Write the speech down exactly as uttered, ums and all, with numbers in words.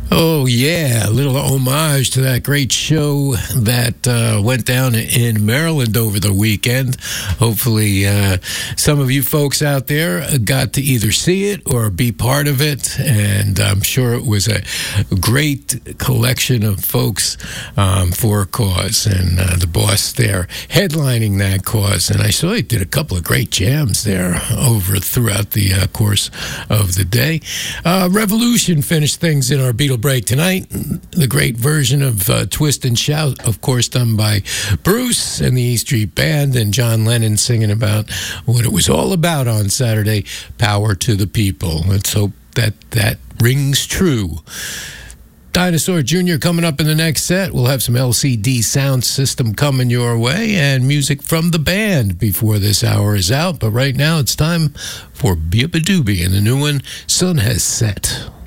Oh, yeah, a little homage to that great show that uh, went down in Maryland over the weekend. Hopefully, uh, some of you folks out there got to either see it or be part of it, and I'm sure it was a great collection of folks um, for a cause, and uh, the boss there headlining that cause. And I saw he did a couple of great jams there over throughout the uh, course of the day. Uh, Revolution finished things in our Beatle break tonight. The great version of uh, Twist and Shout, of course, done by Bruce and the E Street Band, and John Lennon singing about what it was all about on Saturday, power to the people. Let's hope that that rings true. Dinosaur Junior coming up in the next set. We'll have some L C D sound system coming your way and music from the band before this hour is out. But right now it's time for Beabadoobie and the new one, Sun Has Set.